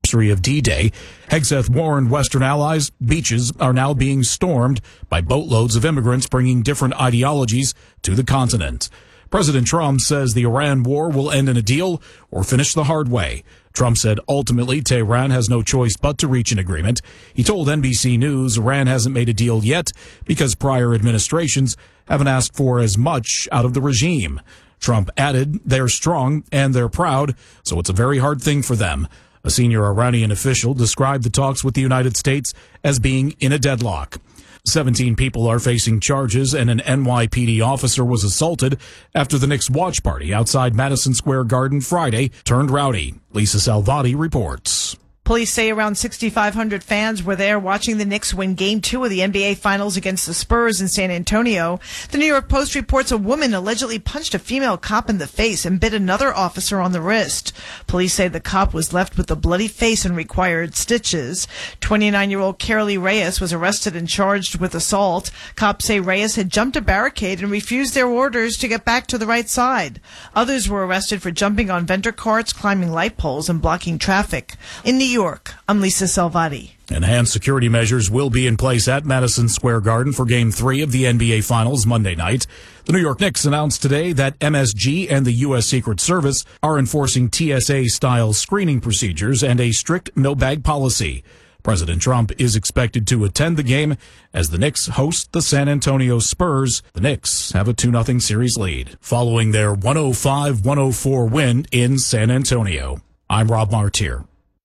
anniversary of D-Day, Hegseth warned Western allies beaches are now being stormed by boatloads of immigrants bringing different ideologies to the continent. President Trump says the Iran war will end in a deal or finish the hard way. Trump said ultimately Tehran has no choice but to reach an agreement. He told NBC News Iran hasn't made a deal yet because prior administrations haven't asked for as much out of the regime. Trump added, they're strong and they're proud, so it's a very hard thing for them. A senior Iranian official described the talks with the United States as being in a deadlock. 17 people are facing charges, and an NYPD officer was assaulted after the Knicks watch party outside Madison Square Garden Friday turned rowdy. Lisa Salvati reports. Police say around 6,500 fans were there watching the Knicks win Game 2 of the NBA Finals against the Spurs in San Antonio. The New York Post reports a woman allegedly punched a female cop in the face and bit another officer on the wrist. Police say the cop was left with a bloody face and required stitches. 29-year-old Carolee Reyes was arrested and charged with assault. Cops say Reyes had jumped a barricade and refused their orders to get back to the right side. Others were arrested for jumping on vendor carts, climbing light poles, and blocking traffic. In New York, I'm Lisa Salvati. Enhanced security measures will be in place at Madison Square Garden for Game 3 of the NBA Finals Monday night. The New York Knicks announced today that MSG and the U.S. Secret Service are enforcing TSA-style screening procedures and a strict no-bag policy. President Trump is expected to attend the game as the Knicks host the San Antonio Spurs. The Knicks have a 2-0 series lead following their 105-104 win in San Antonio. I'm Rob Martier.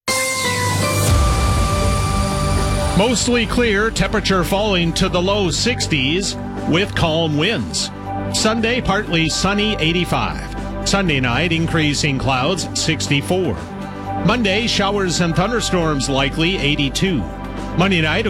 Mostly clear, temperature falling to the low 60s with calm winds. Sunday, partly sunny, 85. Sunday night, increasing clouds, 64. Monday, showers and thunderstorms likely, 82. Monday night,